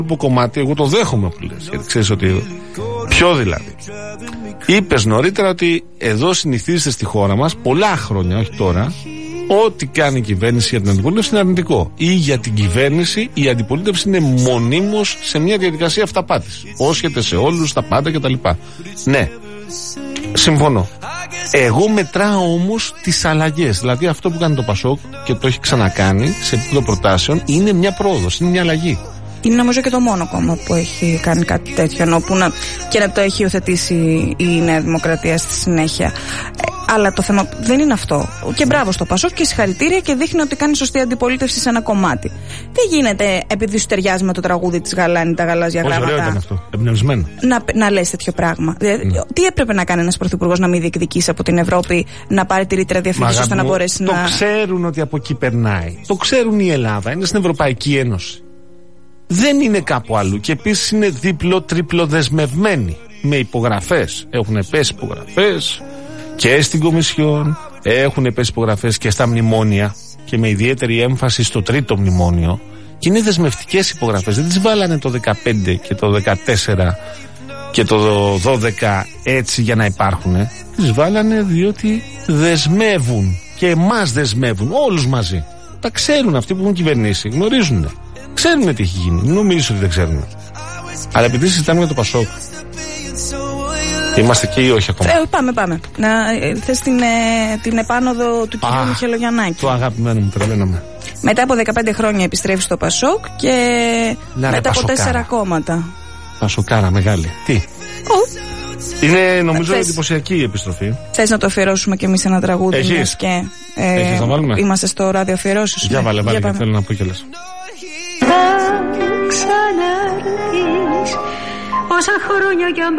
κομμάτι, εγώ το δέχομαι που λες, γιατί ξέρεις ότι. Ποιο δηλαδή? Είπες νωρίτερα ότι εδώ συνηθίζεται στη χώρα μας πολλά χρόνια, όχι τώρα, ό,τι κάνει η κυβέρνηση για την αντιπολίτευση είναι αρνητικό. Ή για την κυβέρνηση η αντιπολίτευση είναι μονίμως σε μια διαδικασία αυταπάτης. Όσχεται σε όλους, τα πάντα κτλ. Ναι, συμφωνώ. Εγώ μετράω όμως τις αλλαγές. Δηλαδή αυτό που κάνει το Πασόκ και το έχει ξανακάνει σε επίπεδο προτάσεων είναι μια πρόοδος, είναι μια αλλαγή. Είναι νομίζω και το μόνο κόμμα που έχει κάνει κάτι τέτοιο, και να το έχει υιοθετήσει η Νέα Δημοκρατία στη συνέχεια. Αλλά το θέμα δεν είναι αυτό. Και μπράβο στο Πασόκ και συγχαρητήρια, και δείχνει ότι κάνει σωστή αντιπολίτευση σε ένα κομμάτι. Δεν γίνεται επειδή σου ταιριάζει με το τραγούδι της Γαλάνη, τα γαλάζια γράμματα. Ωραίο ήταν αυτό. Εμπνευσμένο. Να λες τέτοιο πράγμα. Τι έπρεπε να κάνει ένας πρωθυπουργός, να μην διεκδικήσει από την Ευρώπη να πάρει τη ρήτρα διαφύγησης ώστε να μπορέσει το ξέρουν ότι από εκεί περνάει. Το ξέρουν η Ελλάδα. Είναι στην Ευρωπαϊκή Ένωση. Δεν είναι κάπου αλλού. Και επίσης είναι δίπλο-τρίπλο δεσμευμένοι με υπογραφές. Έχουν πέσει υπογραφές και στην Κομισιόν, έχουν πέσει υπογραφές και στα μνημόνια, και με ιδιαίτερη έμφαση στο τρίτο μνημόνιο. Και είναι δεσμευτικές υπογραφές. Δεν τις βάλανε το 2015 και το 2014 και το 2012 έτσι για να υπάρχουν. Τις βάλανε διότι δεσμεύουν. Και εμάς δεσμεύουν, όλους μαζί. Τα ξέρουν αυτοί που έχουν κυβερνήσει, γνωρίζουν. Ξέρουν τι έχει γίνει. Μην νομίζεις ότι δεν ξέρουν. Αλλά επειδή συζητάμε για το Πασόκ, είμαστε εκεί ή όχι ακόμα? Πάμε. Θες την επάνωδο του κυρίου Μιχελογιαννάκη? Το αγαπημένο μου, τρελαίνομαι. Μετά από 15 χρόνια επιστρέφει στο Πασόκ και μετά από 4 κόμματα. Πασοκάρα μεγάλη. Τι? Είναι νομίζω εντυπωσιακή η επιστροφή. Θες να το αφιερώσουμε κι εμείς ένα τραγούδι? Έχεις? Και να βάλουμε? Είμαστε στο ράδιο αφιερώσεις. Για βάλε, και θέλω να πω κιόλας. Θα ξαναρθείς όσα χρόνια κι αν